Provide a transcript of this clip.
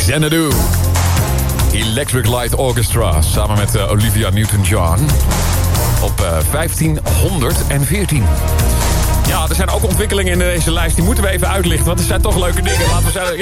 Xanadu. Electric Light Orchestra. Samen met Olivia Newton-John. Op 1514. Ja, er zijn ook ontwikkelingen in deze lijst. Die moeten we even uitlichten. Want er zijn toch leuke dingen. Laten we zeggen...